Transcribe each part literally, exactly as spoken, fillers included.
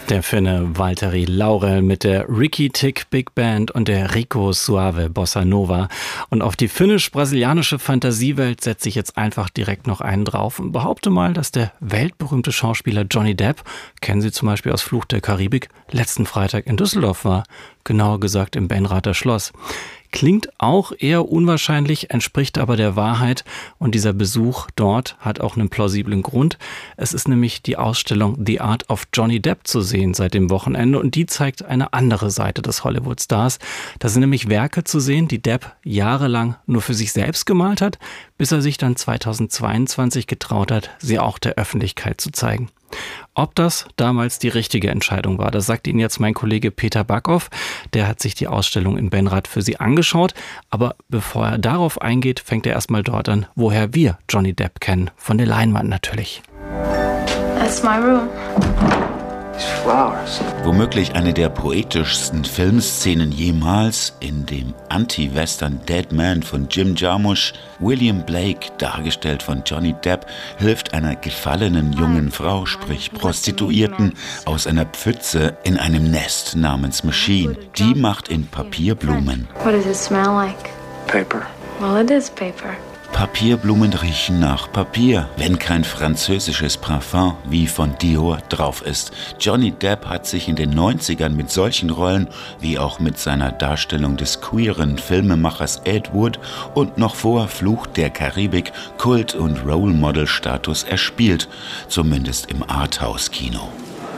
Der Finne Valtteri Laurel mit der Ricky Tick Big Band und der Rico Suave Bossa Nova. Und auf die finnisch-brasilianische Fantasiewelt setze ich jetzt einfach direkt noch einen drauf und behaupte mal, dass der weltberühmte Schauspieler Johnny Depp, kennen Sie zum Beispiel aus Fluch der Karibik, letzten Freitag in Düsseldorf war. Genauer gesagt im Benrather Schloss. Klingt auch eher unwahrscheinlich, entspricht aber der Wahrheit und dieser Besuch dort hat auch einen plausiblen Grund. Es ist nämlich die Ausstellung The Art of Johnny Depp zu sehen seit dem Wochenende und die zeigt eine andere Seite des Hollywood-Stars. Da sind nämlich Werke zu sehen, die Depp jahrelang nur für sich selbst gemalt hat, bis er sich dann zweitausendzweiundzwanzig getraut hat, sie auch der Öffentlichkeit zu zeigen. Ob das damals die richtige Entscheidung war, das sagt Ihnen jetzt mein Kollege Peter Backhoff. Der hat sich die Ausstellung in Benrath für Sie angeschaut. Aber bevor er darauf eingeht, fängt er erstmal dort an, woher wir Johnny Depp kennen. Von der Leinwand natürlich. That's my room. Womöglich eine der poetischsten Filmszenen jemals, in dem Anti-Western Dead Man von Jim Jarmusch, William Blake, dargestellt von Johnny Depp, hilft einer gefallenen jungen Frau, sprich Prostituierten, aus einer Pfütze in einem Nest namens Machine. Die macht in Papierblumen. What does it smell like? Paper. Well, it is paper. Papierblumen riechen nach Papier, wenn kein französisches Parfum wie von Dior drauf ist. Johnny Depp hat sich in den neunzigern mit solchen Rollen, wie auch mit seiner Darstellung des queeren Filmemachers Ed Wood und noch vor Fluch der Karibik Kult- und Role-Model-Status erspielt, zumindest im Arthouse-Kino.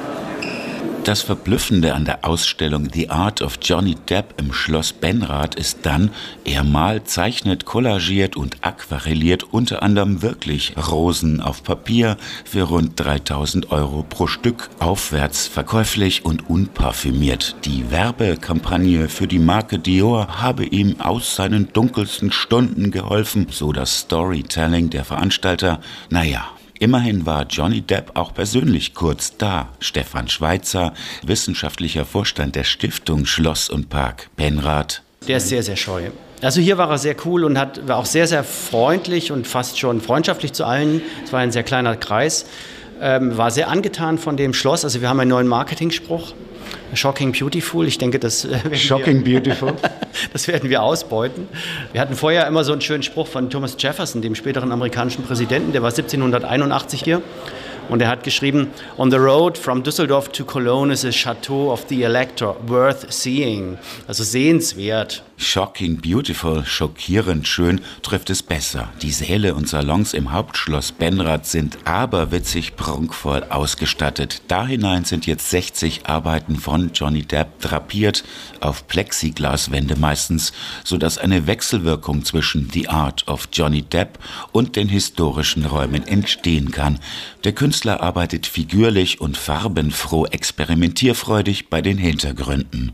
Das Verblüffende an der Ausstellung The Art of Johnny Depp im Schloss Benrath ist dann, er malt, zeichnet, collagiert und aquarelliert unter anderem wirklich Rosen auf Papier für rund dreitausend Euro pro Stück, aufwärts verkäuflich und unparfümiert. Die Werbekampagne für die Marke Dior habe ihm aus seinen dunkelsten Stunden geholfen, so das Storytelling der Veranstalter. Naja, immerhin war Johnny Depp auch persönlich kurz da. Stefan Schweitzer, wissenschaftlicher Vorstand der Stiftung Schloss und Park Benrath. Der ist sehr, sehr scheu. Also hier war er sehr cool und hat, war auch sehr, sehr freundlich und fast schon freundschaftlich zu allen. Es war ein sehr kleiner Kreis. Ähm, war sehr angetan von dem Schloss. Also wir haben einen neuen Marketingspruch. Shocking Beautiful, ich denke, das werden, Shocking wir, Beautiful. das werden wir ausbeuten. Wir hatten vorher immer so einen schönen Spruch von Thomas Jefferson, dem späteren amerikanischen Präsidenten, der war siebzehnhunderteinundachtzig hier. Und er hat geschrieben, on the road from Düsseldorf to Cologne is a Chateau of the Elector, worth seeing. Also sehenswert. Shocking Beautiful, schockierend schön, trifft es besser. Die Säle und Salons im Hauptschloss Benrath sind aberwitzig prunkvoll ausgestattet. Da hinein sind jetzt sechzig Arbeiten von Johnny Depp drapiert, auf Plexiglaswände meistens, sodass eine Wechselwirkung zwischen The Art of Johnny Depp und den historischen Räumen entstehen kann. Der Künstler arbeitet figürlich und farbenfroh experimentierfreudig bei den Hintergründen.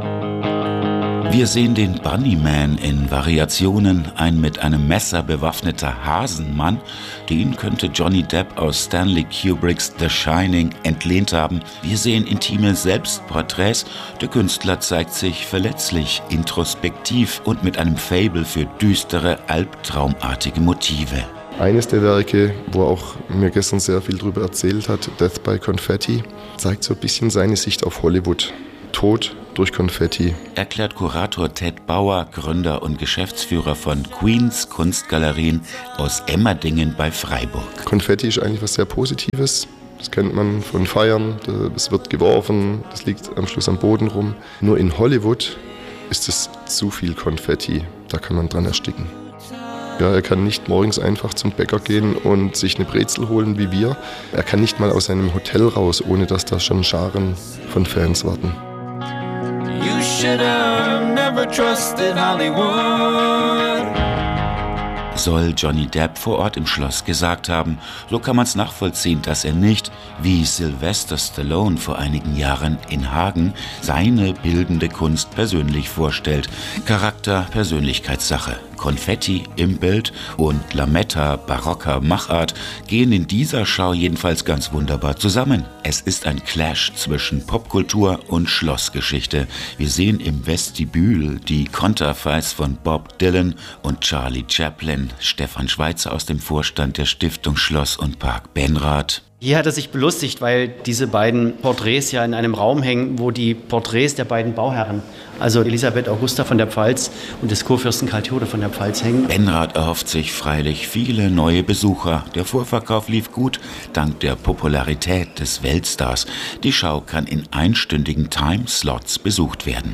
Wir sehen den Bunnyman in Variationen, ein mit einem Messer bewaffneter Hasenmann. Den könnte Johnny Depp aus Stanley Kubricks The Shining entlehnt haben. Wir sehen intime Selbstporträts. Der Künstler zeigt sich verletzlich, introspektiv und mit einem Faible für düstere, albtraumartige Motive. Eines der Werke, wo er auch mir gestern sehr viel darüber erzählt hat, Death by Confetti, zeigt so ein bisschen seine Sicht auf Hollywood. Tod durch Konfetti. Erklärt Kurator Ted Bauer, Gründer und Geschäftsführer von Queens Kunstgalerien aus Emmerdingen bei Freiburg. Konfetti ist eigentlich was sehr Positives. Das kennt man von Feiern, es wird geworfen, das liegt am Schluss am Boden rum. Nur in Hollywood ist es zu viel Konfetti, da kann man dran ersticken. Ja, er kann nicht morgens einfach zum Bäcker gehen und sich eine Brezel holen wie wir. Er kann nicht mal aus seinem Hotel raus, ohne dass da schon Scharen von Fans warten. You should have never trusted Hollywood. Soll Johnny Depp vor Ort im Schloss gesagt haben, so kann man es nachvollziehen, dass er nicht, wie Sylvester Stallone vor einigen Jahren in Hagen, seine bildende Kunst persönlich vorstellt. Charakter, Persönlichkeitssache. Konfetti im Bild und Lametta barocker Machart gehen in dieser Schau jedenfalls ganz wunderbar zusammen. Es ist ein Clash zwischen Popkultur und Schlossgeschichte. Wir sehen im Vestibül die Konterfeis von Bob Dylan und Charlie Chaplin. Stefan Schweitzer aus dem Vorstand der Stiftung Schloss und Park Benrath. Hier hat er sich belustigt, weil diese beiden Porträts ja in einem Raum hängen, wo die Porträts der beiden Bauherren, also Elisabeth Augusta von der Pfalz und des Kurfürsten Karl Theodor von der Pfalz, hängen. Benrath erhofft sich freilich viele neue Besucher. Der Vorverkauf lief gut, dank der Popularität des Weltstars. Die Schau kann in einstündigen Timeslots besucht werden.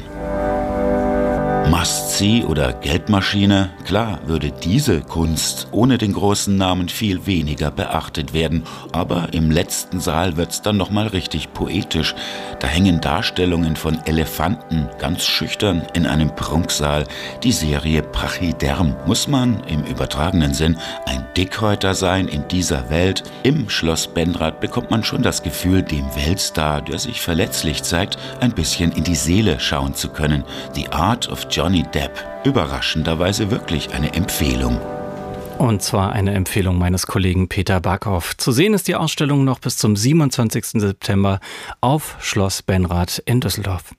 Must-see oder Geldmaschine? Klar würde diese Kunst ohne den großen Namen viel weniger beachtet werden. Aber im letzten Saal wird's dann nochmal richtig poetisch. Da hängen Darstellungen von Elefanten, ganz schüchtern, in einem Prunksaal. Die Serie Pachyderm. Muss man im übertragenen Sinn ein Dickhäuter sein in dieser Welt? Im Schloss Benrath bekommt man schon das Gefühl, dem Weltstar, der sich verletzlich zeigt, ein bisschen in die Seele schauen zu können. The Art of Johnny Depp. Überraschenderweise wirklich eine Empfehlung. Und zwar eine Empfehlung meines Kollegen Peter Backhoff. Zu sehen ist die Ausstellung noch bis zum siebenundzwanzigsten September auf Schloss Benrath in Düsseldorf.